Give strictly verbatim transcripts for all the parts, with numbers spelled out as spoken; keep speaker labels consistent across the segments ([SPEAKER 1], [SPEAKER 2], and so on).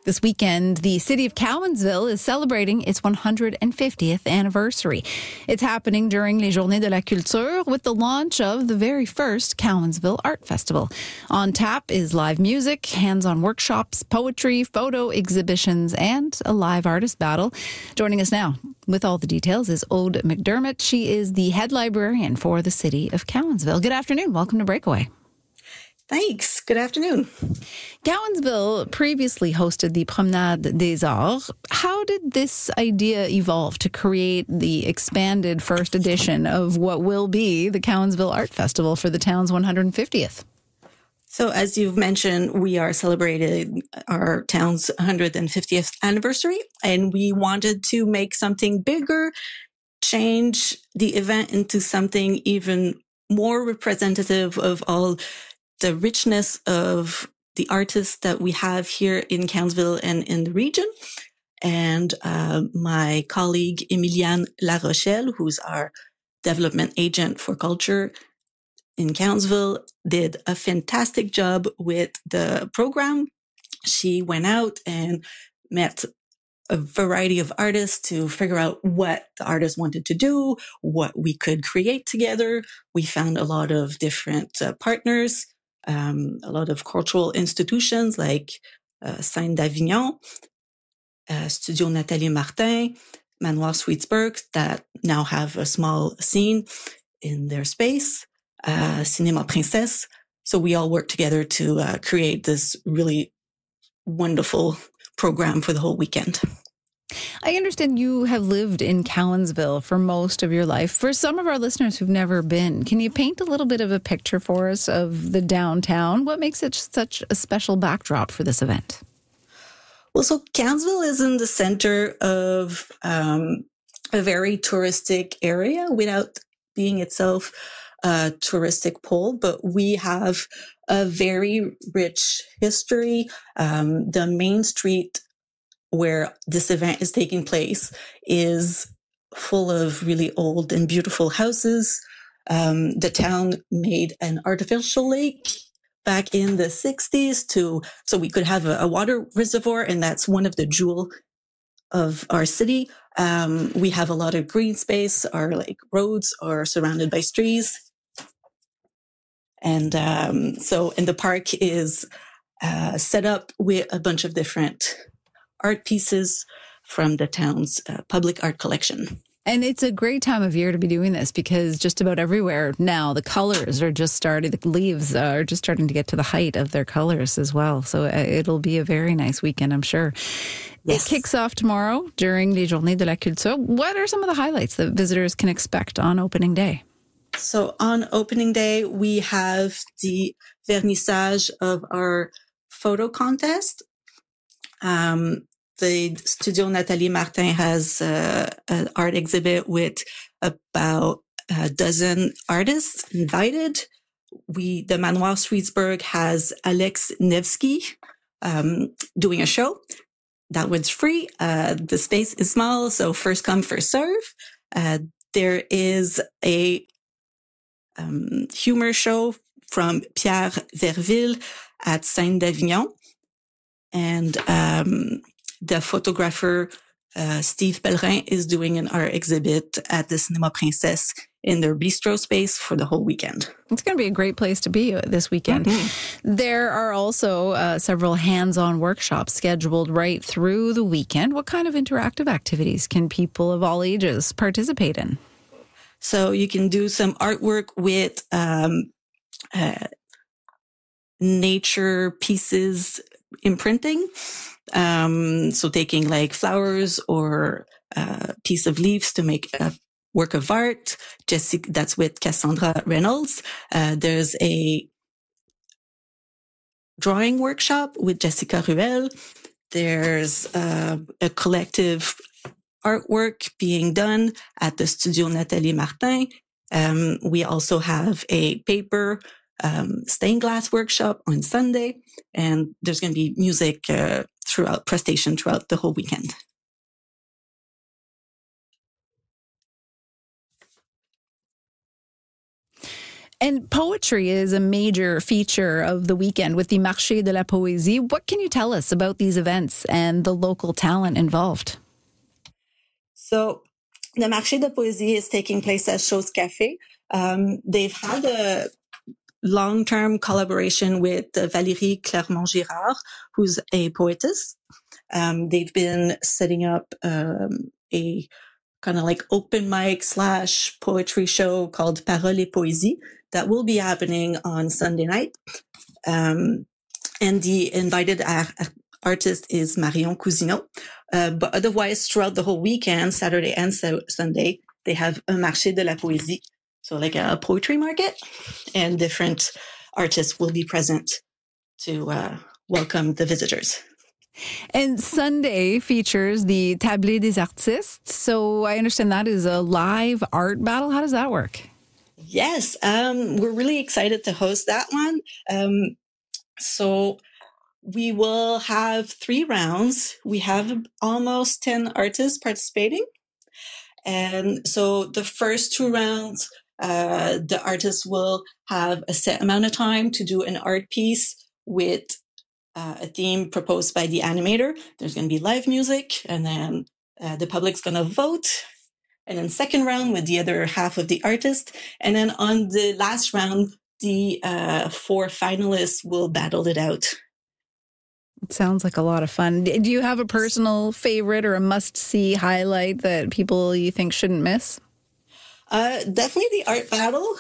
[SPEAKER 1] This weekend, the city of Cowansville is celebrating its one hundred fiftieth anniversary. It's happening during Les Journées de la Culture with the launch of the very first Cowansville Art Festival. On tap is live music, hands-on workshops, poetry, photo exhibitions, and a live artist battle. Joining us now with all the details is Aude McDermott. She is the head librarian for the city of Cowansville. Good afternoon. Welcome to Breakaway.
[SPEAKER 2] Thanks. Good afternoon.
[SPEAKER 1] Cowansville previously hosted the Promenade des Arts. How did this idea evolve to create the expanded first edition of what will be the Cowansville Art Festival for the town's one hundred fiftieth?
[SPEAKER 2] So as you've mentioned, we are celebrating our town's one hundred fiftieth anniversary, and we wanted to make something bigger, change the event into something even more representative of all the richness of the artists that we have here in Cowansville and in the region. And uh, my colleague, Emiliane Larochelle, who's our development agent for culture in Cowansville, did a fantastic job with the program. She went out and met a variety of artists to figure out what the artists wanted to do, what we could create together. We found a lot of different uh, partners, Um, a lot of cultural institutions like uh, Scène d'Avignon, uh, Studio Nathalie Martin, Manoir Sweetsburg that now have a small scene in their space, uh, Cinéma Princesse. So we all work together to uh, create this really wonderful program for the whole weekend.
[SPEAKER 1] I understand you have lived in Cowansville for most of your life. For some of our listeners who've never been, can you paint a little bit of a picture for us of the downtown? What makes it such a special backdrop for this event?
[SPEAKER 2] Well, so Cowansville is in the center of um, a very touristic area without being itself a touristic pole, but we have a very rich history. Um, the main street where this event is taking place is full of really old and beautiful houses. Um, the town made an artificial lake back in the sixties to, so we could have a, a water reservoir, and that's one of the jewel of our city. Um, we have a lot of green space. Our like roads are surrounded by trees. And, um, so, and the park is, uh, set up with a bunch of different art pieces from the town's uh, public art collection.
[SPEAKER 1] And it's a great time of year to be doing this because just about everywhere now the colors are just starting, the leaves are just starting to get to the height of their colors as well. So it'll be a very nice weekend, I'm sure. Yes. It kicks off tomorrow during Les Journées de la Culture. What are some of the highlights that visitors can expect on opening day?
[SPEAKER 2] So on opening day, we have the vernissage of our photo contest. Um, The Studio Nathalie Martin has uh, an art exhibit with about a dozen artists invited. We, the Manoir Sweetsburg has Alex Nevsky um, doing a show. That one's free. Uh, the space is small, so first come, first serve. Uh, there is a um, humor show from Pierre Verville at Scène d'Avignon. And um, the photographer, uh, Steve Pellerin, is doing an art exhibit at the Cinéma Princesse in their bistro space for the whole weekend.
[SPEAKER 1] It's going to be a great place to be this weekend. Mm-hmm. There are also uh, several hands-on workshops scheduled right through the weekend. What kind of interactive activities can people of all ages participate in?
[SPEAKER 2] So you can do some artwork with um, uh, nature pieces imprinting. Um, so taking like flowers or a piece of leaves to make a work of art. Jessica, that's with Cassandra Reynolds. Uh, there's a drawing workshop with Jessica Ruel. There's uh, a collective artwork being done at the Studio Nathalie Martin. Um, we also have a paper um, stained glass workshop on Sunday, and there's going to be music uh, throughout, prestation throughout the whole weekend.
[SPEAKER 1] And poetry is a major feature of the weekend with the Marché de la Poésie. What can you tell us about these events and the local talent involved?
[SPEAKER 2] So the Marché de Poésie is taking place at Chose Café. Um, they've had a long-term collaboration with uh, Valérie Clermont-Girard, who's a poetess. Um, they've been setting up um, a kind of like open mic slash poetry show called Paroles et Poésie that will be happening on Sunday night. Um, and the invited ar- artist is Marion Cousineau. Uh, but otherwise, throughout the whole weekend, Saturday and so- Sunday, they have a Marché de la Poésie, so like a poetry market, and different artists will be present to uh, welcome the visitors.
[SPEAKER 1] And Sunday features the Tablé des Artistes. So I understand that is a live art battle. How does that work?
[SPEAKER 2] Yes, um, we're really excited to host that one. Um, so we will have three rounds. We have almost ten artists participating. And so the first two rounds, uh, the artists will have a set amount of time to do an art piece with uh, a theme proposed by the animator. There's going to be live music, and then uh, the public's going to vote. And then second round with the other half of the artist. And then on the last round, the uh, four finalists will battle it out.
[SPEAKER 1] It sounds like a lot of fun. Do you have a personal favorite or a must-see highlight that people you think shouldn't miss?
[SPEAKER 2] Uh, definitely the art battle.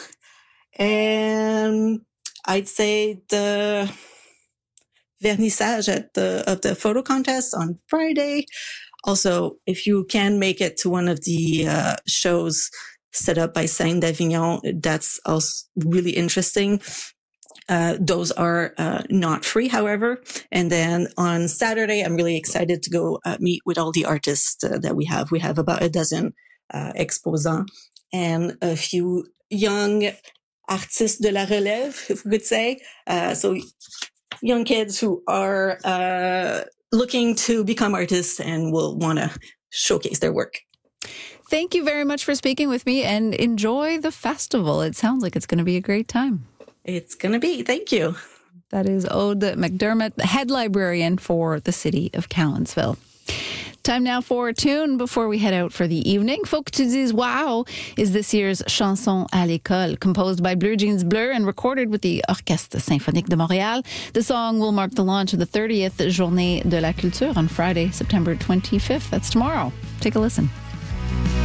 [SPEAKER 2] And I'd say the vernissage at the, of the photo contest on Friday. Also, if you can make it to one of the uh, shows set up by Saint d'Avignon, that's also really interesting. Uh, those are uh, not free, however. And then on Saturday, I'm really excited to go uh, meet with all the artists uh, that we have. We have about a dozen uh, exposants and a few young artistes de la relève, if we could say. Uh, so young kids who are uh, looking to become artists and will want to showcase their work.
[SPEAKER 1] Thank you very much for speaking with me, and enjoy the festival. It sounds like it's going to be a great time.
[SPEAKER 2] It's going to be. Thank you.
[SPEAKER 1] That is Aude McDermott, the head librarian for the city of Cowansville. Time now for a tune before we head out for the evening. Faut que tu dises wow is this year's chanson à l'école, composed by Bleu Jeans Bleu and recorded with the Orchestre Symphonique de Montréal. The song will mark the launch of the thirtieth Journée de la Culture on Friday, September twenty-fifth. That's tomorrow. Take a listen.